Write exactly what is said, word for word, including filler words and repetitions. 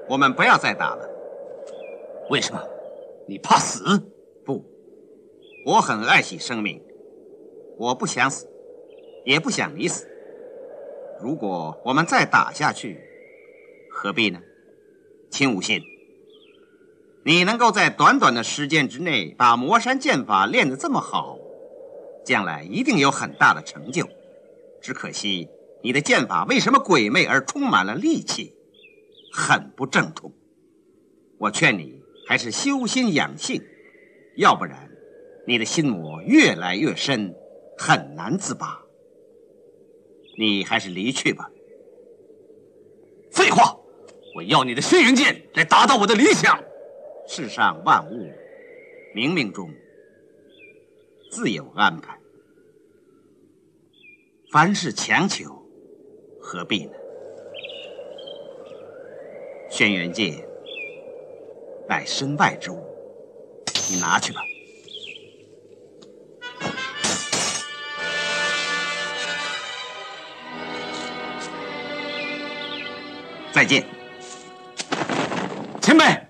我们不要再打了。 为什么？你怕死？ 不，我很爱惜生命，我不想死，也不想你死。如果我们再打下去，何必呢？秦武信，你能够在短短的时间之内把魔山剑法练得这么好，将来一定有很大的成就。只可惜你的剑法为什么鬼魅而充满了戾气，很不正统。我劝你还是修心养性，要不然你的心魔越来越深，很难自拔。你还是离去吧。 废话，我要你的轩辕剑来达到我的理想。 世上万物，冥冥中自有安排。凡事强求，何必呢？轩辕剑乃身外之物，你拿去吧。再见， 前辈。